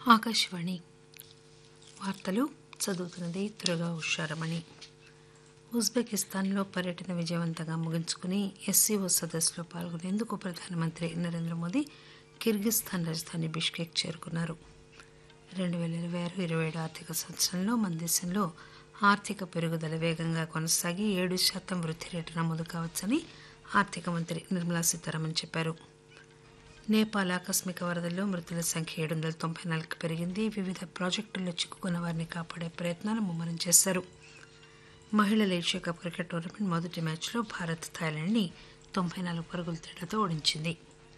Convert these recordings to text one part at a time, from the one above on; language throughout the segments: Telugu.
ఆకాశవాణి వార్తలు చదువుతున్నది త్వరగా ఉషారమణి. ఉజ్బెకిస్తాన్లో పర్యటన విజయవంతంగా ముగించుకుని ఎస్సీఓ సదస్సులో పాల్గొనేందుకు ప్రధానమంత్రి నరేంద్ర మోదీ కిర్గిస్థాన్ రాజధాని బిష్కెక్ చేరుకున్నారు. 2026-27 ఆర్థిక సంవత్సరంలో మన దేశంలో ఆర్థిక పెరుగుదల వేగంగా కొనసాగి 7% వృద్ధి రేటు నమోదు కావచ్చని ఆర్థిక మంత్రి నిర్మలా సీతారామన్ చెప్పారు. నేపాల్ ఆకస్మిక వరదల్లో మృతుల సంఖ్య 794కి పెరిగింది. వివిధ ప్రాజెక్టుల్లో చిక్కుకున్న వారిని కాపాడే ప్రయత్నాలు ముమ్మరం చేశారు. మహిళల ఏషియా కప్ క్రికెట్ టోర్నమెంట్ మొదటి మ్యాచ్లో భారత్ థాయిలాండ్ని 94 పరుగుల తేడాతో ఓడించింది.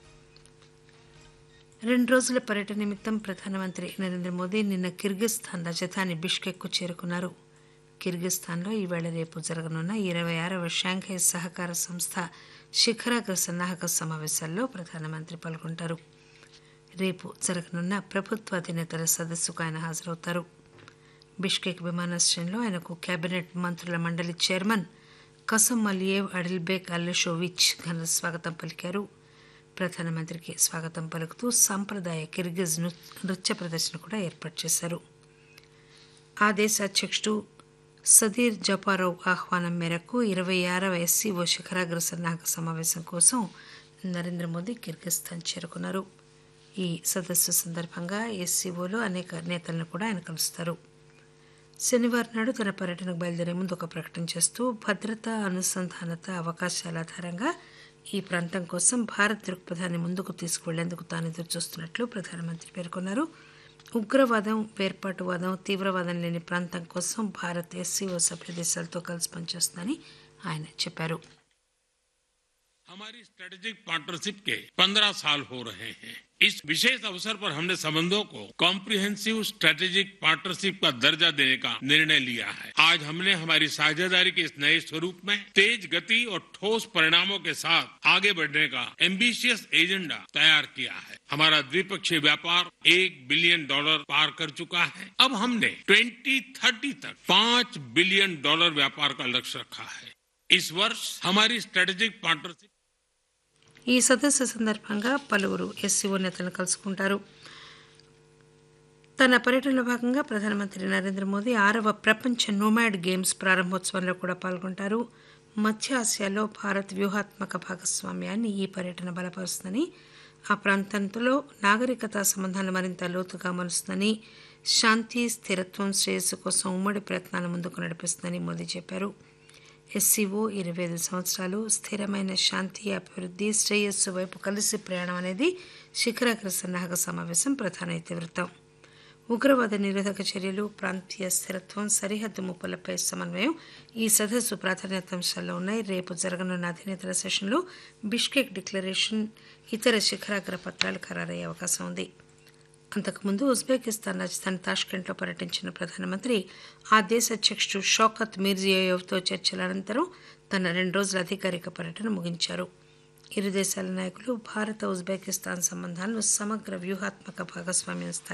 2 రోజుల పర్యటన నిమిత్తం ప్రధానమంత్రి నరేంద్ర మోదీ నిన్న కిర్గిస్థాన్ రాజధాని బిష్కెక్కు చేరుకున్నారు. కిర్గిస్థాన్లో ఈవేళ రేపు జరగనున్న 26వ షాంఘై సహకార సంస్థ శిఖరాగ్ర సన్నాహక సమావేశాల్లో ప్రధానమంత్రి పాల్గొంటారు. రేపు జరగనున్న ప్రభుత్వ అధినేతల సదస్సుకు ఆయన హాజరవుతారు. బిష్కెక్ విమానాశ్రయంలో ఆయనకు కేబినెట్ మంత్రుల మండలి చైర్మన్ కసమ్ అలియేవ్ అడిల్బేక్ అల్లషోవిచ్ ఘన స్వాగతం పలికారు. ప్రధానమంత్రికి స్వాగతం పలుకుతూ సాంప్రదాయ కిర్గిజ్ నృత్య ప్రదర్శన కూడా ఏర్పాటు చేశారు. ఆ దేశ అధ్యక్షుడు సదీర్ జపారోవ్ ఆహ్వానం మేరకు 26వ ఎస్సీఓ శిఖరాగ్ర సన్నాహక సమావేశం కోసం నరేంద్ర మోదీ కిర్గిస్థాన్ చేరుకున్నారు. ఈ సదస్సు సందర్భంగా ఎస్సీఓలో అనేక నేతలను కూడా ఆయన కలుస్తారు. శనివారం నాడు తన పర్యటనకు బయలుదేరే ముందు ఒక ప్రకటన చేస్తూ భద్రత, అనుసంధానత, అవకాశాల ఆధారంగా ఈ ప్రాంతం కోసం భారత్ దృక్పథాన్ని ముందుకు తీసుకువెళ్లేందుకు తాను ఎదురుచూస్తున్నట్లు ప్రధానమంత్రి పేర్కొన్నారు. ఉగ్రవాదం, వేర్పాటువాదం, తీవ్రవాదం లేని ప్రాంతం కోసం భారత్ ఎస్సీఓ సభ్య దేశాలతో కలిసి పనిచేస్తుందని ఆయన చెప్పారు. हमारी स्ट्रेटेजिक पार्टनरशिप के 15 साल हो रहे हैं. इस विशेष अवसर पर हमने संबंधों को कॉम्प्रिहेंसिव स्ट्रेटेजिक पार्टनरशिप का दर्जा देने का निर्णय लिया है. आज हमने हमारी साझेदारी के इस नए स्वरूप में तेज गति और ठोस परिणामों के साथ आगे बढ़ने का एम्बिशियस एजेंडा तैयार किया है. हमारा द्विपक्षीय व्यापार $1 बिलियन पार कर चुका है. अब हमने 2030 तक $5 बिलियन व्यापार का लक्ष्य रखा है. इस वर्ष हमारी स्ट्रेटेजिक पार्टनरशिप ఈ సదస్సు సందర్భంగా పలువురు ఎస్సీఓ నేతలను కలుసుకుంటారు. తన పర్యటనలో భాగంగా ప్రధానమంత్రి నరేంద్ర మోదీ 6వ ప్రపంచ నోమాడ్ గేమ్స్ ప్రారంభోత్సవంలో కూడా పాల్గొంటారు. మధ్య ఆసియాలో భారత్ వ్యూహాత్మక భాగస్వామ్యాన్ని ఈ పర్యటన బలపరుస్తుందని, ఆ ప్రాంతంలో నాగరికతా సంబంధాలు మరింత లోతుగా మలుస్తుందని, శాంతి, స్థిరత్వం, శ్రేయస్సు కోసం ఉమ్మడి ప్రయత్నాలు ముందుకు నడిపిస్తుందని మోదీ చెప్పారు. ఎస్సీఓ 25 సంవత్సరాలు స్థిరమైన శాంతి, అభివృద్ధి, శ్రేయస్సు వైపు కలిసి ప్రయాణం అనేది శిఖరాగ్ర సన్నాహక సమావేశం ప్రధాన ఇతివృత్తం. ఉగ్రవాద నిరోధక చర్యలు, ప్రాంతీయ స్థిరత్వం, సరిహద్దు ముప్పులపై సమన్వయం ఈ సదస్సు ప్రాధాన్యతాంశాల్లో ఉన్నాయి. రేపు జరగనున్న అధినేతల సెషన్లో బిష్కెక్ డిక్లరేషన్, ఇతర శిఖరాగ్ర పత్రాలు ఖరారయ్యే అవకాశం ఉంది. అంతకుముందు ఉజ్బెకిస్తాన్ రాజధాని తాష్కెంట్లో పర్యటించిన ప్రధానమంత్రి ఆ దేశ అధ్యక్షుడు షౌకత్ మిర్జియోయెవ్తో చర్చల అనంతరం తన 2 రోజుల అధికారిక పర్యటన ముగించారు. ఇరు దేశాల నాయకులు భారత ఉజ్బెకిస్తాన్ సంబంధాలను సమగ్ర వ్యూహాత్మక భాగస్వామ్యం